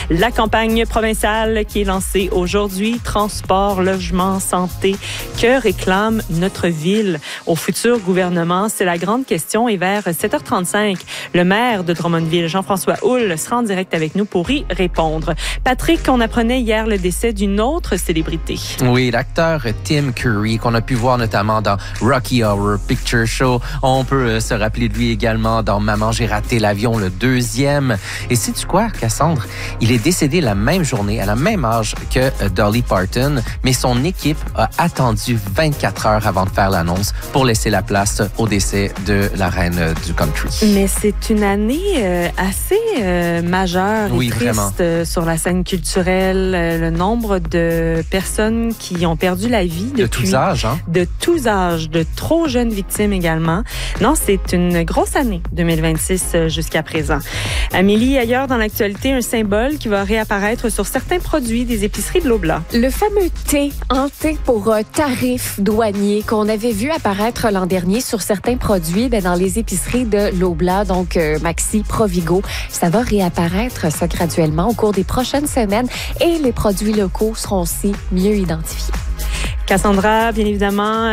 La campagne provinciale qui est lancée aujourd'hui, transport, logement, santé, que réclame notre ville au futur gouvernement? C'est la grande question et vers 7h35, le maire de Drummondville, Jean-François Houle, sera en direct avec nous pour y répondre. Patrick, on apprenait hier le décès d'une autre célébrité. Oui, l'acteur Tim Curry, qu'on a pu voir notamment dans Rocky Horror Picture Show. On peut se rappeler de lui également dans Maman, j'ai raté l'avion, le 2e. Et sais-tu quoi, Cassandre? Il est décédé la même journée, à la même âge que Dolly Parton, mais son équipe a attendu 24 heures avant de faire l'annonce pour laisser la place au décès de la reine du country. Mais c'est une année assez majeure et triste sur la scène culturelle. Le nombre de personnes qui ont perdu la vie de tous âges, hein? De tous âges, de trop jeunes victimes également. Non, c'est une grosse année 2026 jusqu'à présent. Amélie, ailleurs dans l'actualité, un symbole qui va réapparaître sur certains produits des épiceries de l'Oblat. Le fameux T, un T pour tarif douanier qu'on avait vu apparaître l'an dernier sur certains produits dans les épiceries de l'Oblat, donc Maxi, Provigo. Ça va réapparaître ça graduellement au cours des prochaines semaines et les produits locaux seront aussi mieux identifiés. Cassandra, bien évidemment,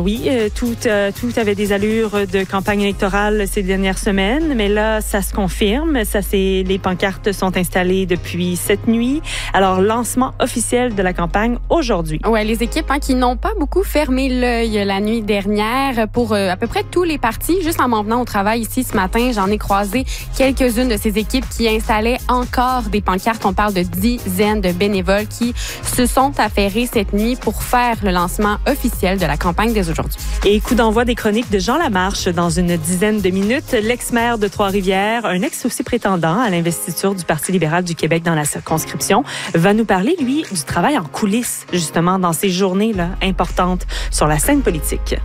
tout avait des allures de campagne électorale ces dernières semaines, mais là, ça se confirme. Les pancartes sont installées depuis cette nuit. Alors, lancement officiel de la campagne aujourd'hui. Ouais, les équipes qui n'ont pas beaucoup fermé l'œil la nuit dernière pour à peu près tous les partis. Juste en m'en venant au travail ici ce matin, j'en ai croisé quelques-unes de ces équipes qui installaient encore des pancartes. On parle de dizaines de bénévoles qui se sont affairés cette nuit pour faire le lancement officiel de la campagne dès aujourd'hui. Et coup d'envoi des chroniques de Jean Lamarche dans une dizaine de minutes. L'ex-maire de Trois-Rivières, un ex aussi prétendant à l'investiture du Parti libéral du Québec dans la circonscription, va nous parler, lui, du travail en coulisses, justement, dans ces journées-là importantes sur la scène politique.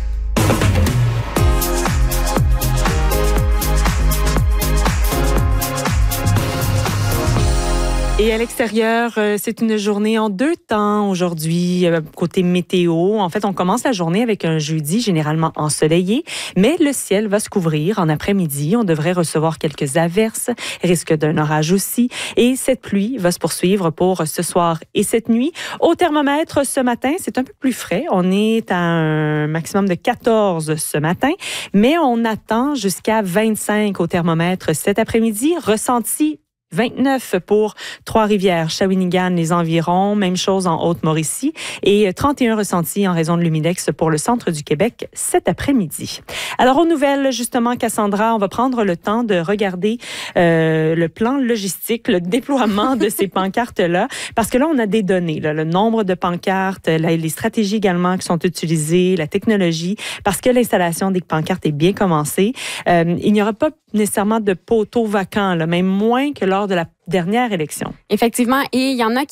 Et à l'extérieur, c'est une journée en deux temps aujourd'hui, côté météo. En fait, on commence la journée avec un jeudi généralement ensoleillé, mais le ciel va se couvrir en après-midi. On devrait recevoir quelques averses, risque d'un orage aussi. Et cette pluie va se poursuivre pour ce soir et cette nuit. Au thermomètre, ce matin, c'est un peu plus frais. On est à un maximum de 14 ce matin, mais on attend jusqu'à 25 au thermomètre cet après-midi. Ressenti 29 pour Trois-Rivières, Shawinigan, les environs. Même chose en Haute-Mauricie. Et 31 ressentis en raison de l'humidex pour le centre du Québec cet après-midi. Alors, aux nouvelles, justement, Cassandra, on va prendre le temps de regarder le plan logistique, le déploiement de ces pancartes-là. Parce que là, on a des données, là, le nombre de pancartes, les stratégies également qui sont utilisées, la technologie. Parce que l'installation des pancartes est bien commencée. Il n'y aura pas nécessairement de poteaux vacants, là, même moins que lors de la dernière élection. Effectivement, et il y en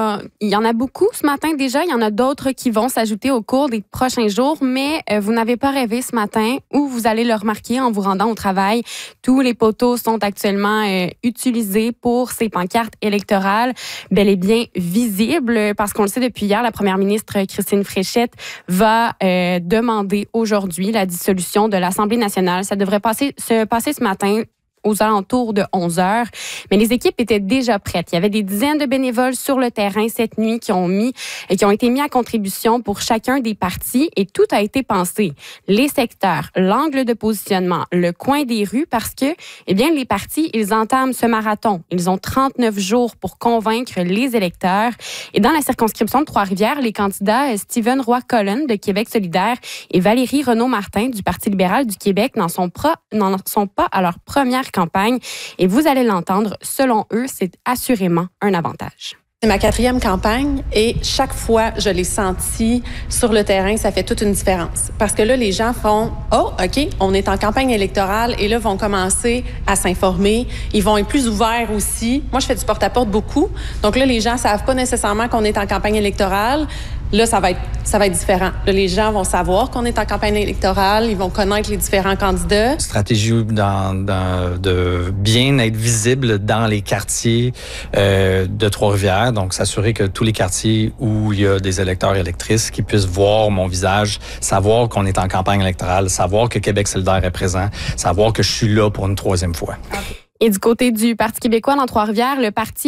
a beaucoup ce matin déjà, il y en a d'autres qui vont s'ajouter au cours des prochains jours, mais vous n'avez pas rêvé ce matin ou vous allez le remarquer en vous rendant au travail. Tous les poteaux sont actuellement utilisés pour ces pancartes électorales, bel et bien visibles, parce qu'on le sait depuis hier, la première ministre Christine Fréchette va demander aujourd'hui la dissolution de l'Assemblée nationale. Ça devrait se passer ce matin aux alentours de 11 heures. Mais les équipes étaient déjà prêtes. Il y avait des dizaines de bénévoles sur le terrain cette nuit qui ont été mis à contribution pour chacun des partis et tout a été pensé. Les secteurs, l'angle de positionnement, le coin des rues parce que, les partis, ils entament ce marathon. Ils ont 39 jours pour convaincre les électeurs. Et dans la circonscription de Trois-Rivières, les candidats Stephen Roy-Cullen de Québec solidaire et Valérie Renaud-Martin du Parti libéral du Québec n'en sont pas à leur première campagne et vous allez l'entendre, selon eux, c'est assurément un avantage. C'est ma 4e campagne et chaque fois, je l'ai senti sur le terrain, ça fait toute une différence. Parce que là, les gens font « Oh, OK, on est en campagne électorale » et là, vont commencer à s'informer. Ils vont être plus ouverts aussi. Moi, je fais du porte-à-porte beaucoup. Donc là, les gens savent pas nécessairement qu'on est en campagne électorale. Là, ça va être différent. Là, les gens vont savoir qu'on est en campagne électorale, ils vont connaître les différents candidats. Stratégie de bien être visible dans les quartiers de Trois-Rivières, donc s'assurer que tous les quartiers où il y a des électeurs et électrices qui puissent voir mon visage, savoir qu'on est en campagne électorale, savoir que Québec solidaire est présent, savoir que je suis là pour une 3e fois. Et du côté du Parti québécois dans Trois-Rivières, le parti